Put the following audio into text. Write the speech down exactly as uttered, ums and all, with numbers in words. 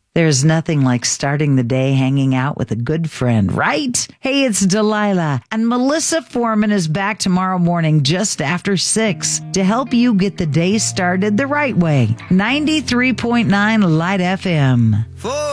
There's nothing like starting the day hanging out with a good friend, right? Hey, it's Delilah, and Melissa Foreman is back tomorrow morning just after six to help you get the day started the right way. ninety-three point nine Light F M.